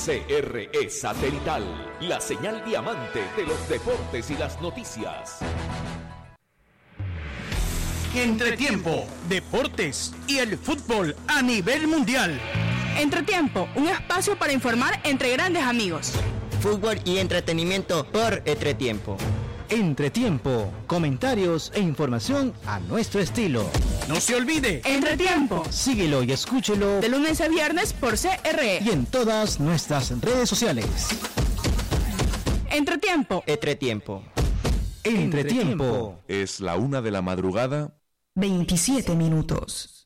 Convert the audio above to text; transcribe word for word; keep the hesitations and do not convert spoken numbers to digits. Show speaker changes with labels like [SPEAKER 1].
[SPEAKER 1] C R E Satelital, la señal diamante de los deportes y las noticias.
[SPEAKER 2] Entretiempo, deportes y el fútbol a nivel mundial.
[SPEAKER 3] Entretiempo, un espacio para informar entre grandes amigos.
[SPEAKER 4] Fútbol y entretenimiento por Entretiempo.
[SPEAKER 5] Entretiempo, comentarios e información a nuestro estilo.
[SPEAKER 2] No se olvide,
[SPEAKER 3] Entretiempo.
[SPEAKER 5] Síguelo y escúchelo
[SPEAKER 3] de lunes a viernes por C R E
[SPEAKER 5] y en todas nuestras redes sociales.
[SPEAKER 3] Entretiempo.
[SPEAKER 4] Entretiempo.
[SPEAKER 5] Entretiempo.
[SPEAKER 6] Es la una de la madrugada.
[SPEAKER 7] veintisiete minutos.